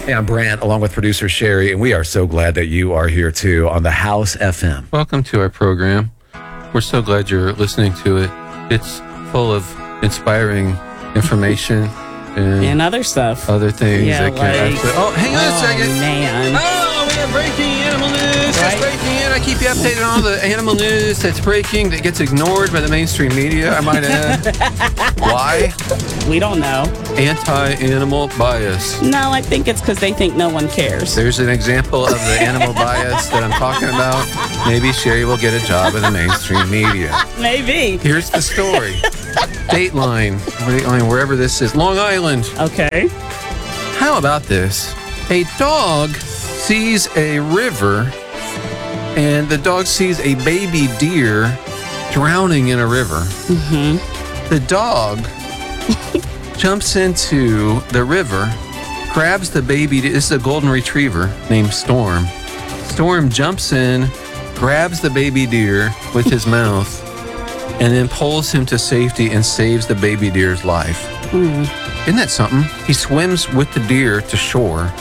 Hey, I'm Brant, along with producer Sherry, and we are so glad that you are here too on the House FM. Welcome to our program. We're so glad you're listening to it. It's full of inspiring information and other stuff. Other things. Yeah, hang on a second. Man. Oh, we have breaking animal news. Right? It's breaking in. I keep you updated on all the animal news that's breaking that gets ignored by the mainstream media, I might add. Why? We don't know. Anti-animal bias. No, I think it's because they think no one cares. There's an example of the animal bias that I'm talking about. Maybe Sherry will get a job in the mainstream media. Maybe. Here's the story. Dateline, wherever this is, Long Island. Okay. How about this? A dog sees a river, and the dog sees a baby deer drowning in a river. Mm-hmm. The dog jumps into the river, grabs the baby. This is a golden retriever named Storm. Storm jumps in, grabs the baby deer with his mouth, and then pulls him to safety and saves the baby deer's life. Mm. Isn't that something? He swims with the deer to shore.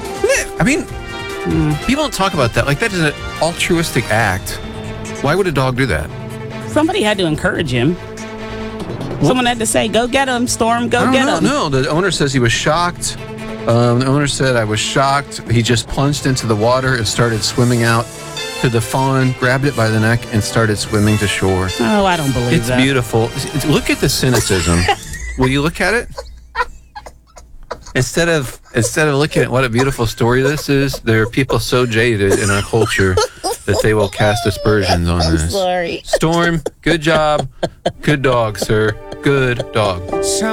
People don't talk about that. Like, that is an altruistic act. Why would a dog do that? Somebody had to encourage him. Someone had to say, go get him, Storm, go get him. No, the owner says he was shocked. The owner said, I was shocked. He just plunged into the water and started swimming out to the fawn, grabbed it by the neck, and started swimming to shore. Oh, I don't believe that. It's beautiful. Look at the cynicism. Will you look at it? Instead of looking at what a beautiful story this is, there are people so jaded in our culture that they will cast aspersions on this. Sorry. Storm, good job. Good dog, sir. Good dog.